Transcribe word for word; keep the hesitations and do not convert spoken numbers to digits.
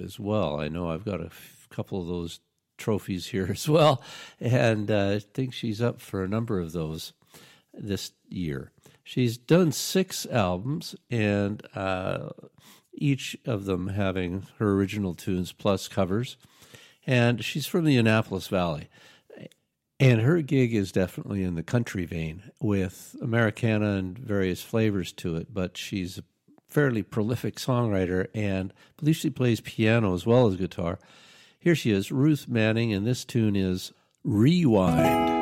as well. I know I've got a f- couple of those trophies here as well, and uh, I think she's up for a number of those this year. She's done six albums, and uh, each of them having her original tunes plus covers, and she's from the Annapolis Valley. And her gig is definitely in the country vein with Americana and various flavors to it, but she's a fairly prolific songwriter, and I believe she plays piano as well as guitar. Here she is, Ruth Manning, and this tune is Rewind.